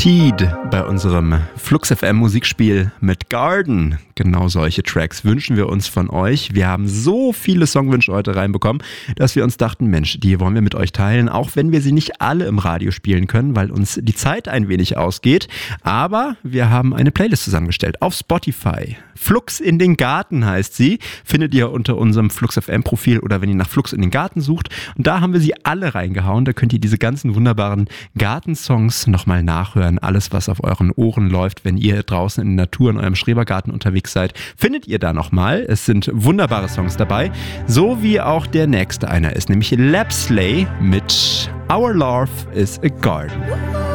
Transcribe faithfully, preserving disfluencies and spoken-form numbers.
Teed bei unserem Flux F M Musikspiel mit Garden. Genau solche Tracks wünschen wir uns von euch. Wir haben so viele Songwünsche heute reinbekommen, dass wir uns dachten, Mensch, die wollen wir mit euch teilen, auch wenn wir sie nicht alle im Radio spielen können, weil uns die Zeit ein wenig ausgeht. Aber wir haben eine Playlist zusammengestellt auf Spotify. Flux in den Garten heißt sie. Findet ihr unter unserem Flux F M Profil oder wenn ihr nach Flux in den Garten sucht. Und da haben wir sie alle reingehauen. Da könnt ihr diese ganzen wunderbaren Gartensongs nochmal nachhören. Alles, was auf euren Ohren läuft, wenn ihr draußen in der Natur in eurem Schrebergarten unterwegs seid, findet ihr da nochmal. Es sind wunderbare Songs dabei. So wie auch der nächste einer ist, nämlich Lapsley mit Our Love is a Garden.